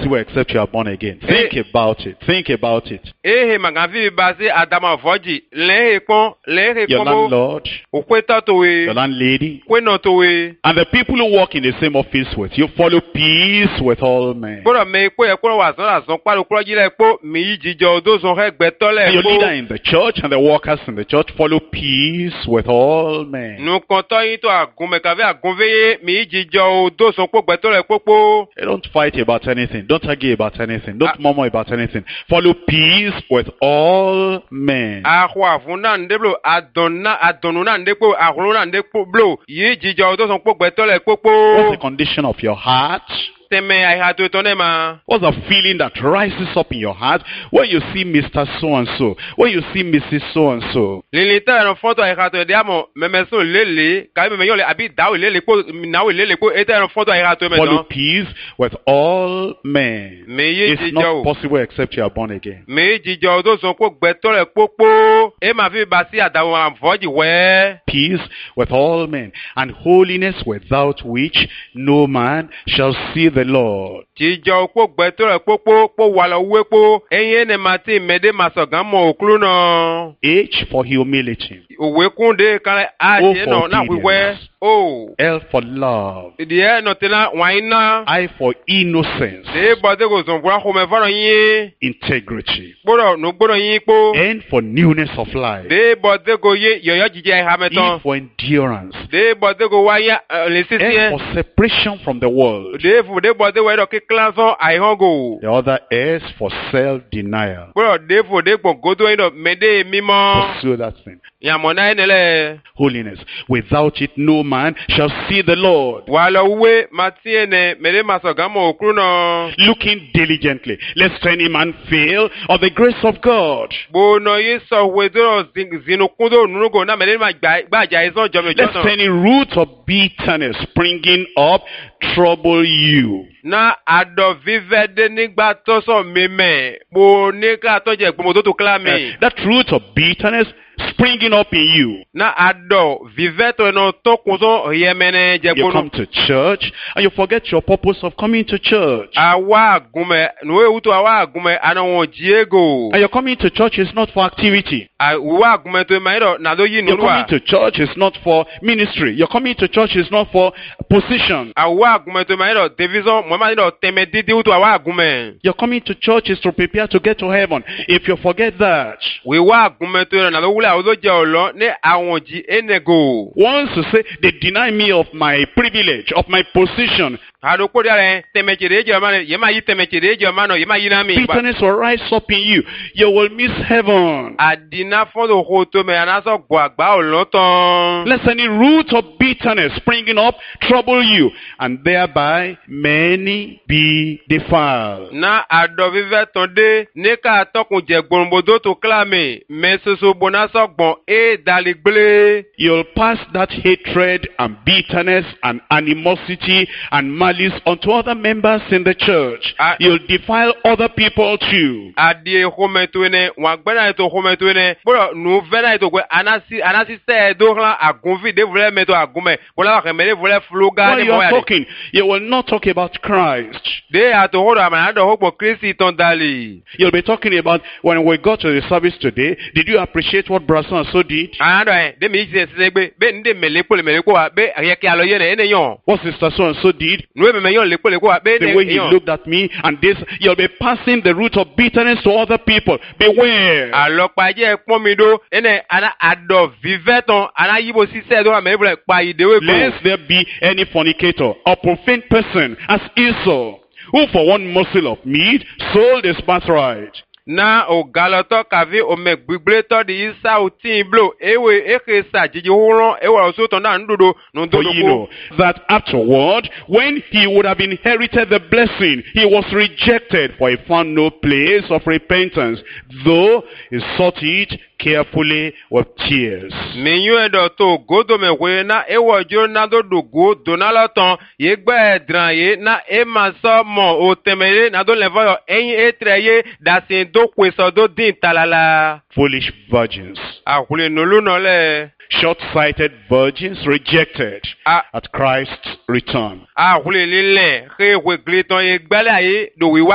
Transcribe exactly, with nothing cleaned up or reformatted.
possible except you are born again. Think about it. Think about it. Eh, magavi basi adama voji. Le kon, le Your landlord, ukweta towe, your landlady, kweno towe. and the people who work in the same office with you follow peace with all men. Bora me ko e ko wa so la so pa ko ji le po mi jijo do so he gbeto le And your po. leader in the church and the workers in the church follow peace with all men. Nu konto yin to agunme ka ve agunveye mi jijo do so po gbeto le popo. They don't fight about anything. Don't argue about anything. Don't Ah. murmur about anything. Follow peace with all men. Ahwa funa ndeblo adonna adonuna ndepo ahuna ndepo blo yi jijo do so po gbeto le popo. What's the condition of your heart? Teme ai ha to tonema. What's the feeling that rises up in your heart when you see Mister So-and-so, when you see Missus So-and-so? Lilita no foto ai ha to diamo memeso lele ka me yo le abi dawo lele ko nawo lele ko eta no foto ai ha to me Follow no. peace with all men. Me ye It's not jijo. possible except you are born again. Me jijo do so ko gbeto le popo. E ma fi ba si adawo amfoji we. Peace with all men, and holiness without which no man shall see the Lord. Jijo ko gbeto le popo po wala we po. Eyin ne mati mede masogan mo oklu no. H for humility. Owe kunde kan a O je for no na wiwe. obedience. Oh. L for love. Idi e no tena waina. I for innocence. De bode go son bura ko me faro yin. Integrity. Gboro no gboro yin po. N for newness of life. De bode go ye yoyo jije ai ha E meton. for endurance. De bode go waya le S sisi. for separation from the world. De fu de bode we do ki clanson ai hongo. The other S for self-denial. Gboro de fu de gbon godo yin do mede mimo. Pursue that thing. Ya mona enele. Holiness. Without it, no man shall see the Lord. Wala uwe matiene mede masogamo okru no. Looking diligently, lest any man fail of the grace of God. Bono yi so wedo zinu kundo nunugo na mede ma gbaja ison jomi Lest jono. any root of bitterness springing up trouble you. Na ado vivede nígbà tó sọ mímẹ́. Bo ní ká tó jẹ gbọmọ tó tó kílá mi. Uh, that root of bitterness springing up in you. Na ado viveto no to kunso yemene je You come gbonu. to church and you forget your purpose of coming to church. Awa agume no ewuto awa agume ana won Diego. And your coming to church is not for activity. Awa agume to mairo na do yi Your coming nurwa. to church is not for ministry. Your coming to church is not for position. Awa agume to mairo division mo ma do teme didi uto awa agume. Your coming to church is to prepare to get to heaven. If you forget that, We wa agume to na do wula o do je olo ni awon ji enego. once you say they deny me of my privilege, of my position, Ado ko dare teme chire je ma ye ma yi teme chire je ma no ye ma yi na mi. bitterness will rise up in you. You will miss heaven. Adina fodo ho to me ana so gbo agba olotan. Lest any root of bitterness springing up trouble you, and thereby many be defiled. Na ado vive tonde ne ka tokun je gborombodo to clame me soso bona so gbon e daligble. You'll pass that hatred and bitterness and animosity and malice onto other members in the church. Ah. You'll defile other people too. Adie home to ne wa gbera to home to ne bro nu vera to gbe anasi anasi se do ran agunvi de vle me to agunme bola ka me de vle floga While de you mo are ya talking, you will not talk about Christ. de ato ho ra ma do ho po Kristi ton dali. You'll be talking about when we got to the service today, did you appreciate what Brother and so did? Ando e de mi se se gbe be nde mele le mele ko wa be ye ki alo ye ne ene yon. What Sister so and so did? Nu me me yon le le ko wa be The ne way he yon. looked at me and this, you'll be passing the root of bitterness to other people. Beware. Alopa je pon mi do ene ana ado viveton ana yibo si se do ma me vle pa idewe ko. Lest there be any fornicator or profane person as Esau, who for one morsel of meat sold his birthright. Na o galoto kavi o me gbigble to di isa o tin blo ewe eke sa jiji horon ewe o so to na ndodo no For dodo you know that afterward, when he would have inherited the blessing, he was rejected, for he found no place of repentance, though he sought it carefully with tears. Menyu edo to godo me we na ewo jo na do do go do na loton ye gba edran ye na e ma so mo o temere na do levo yo eyin etreye da sin do kweso do din talala. Foolish virgins, Akule nolu no le. short-sighted virgins rejected Ah. at Christ's return. Akule lile ke we gliton ye gbale aye do wi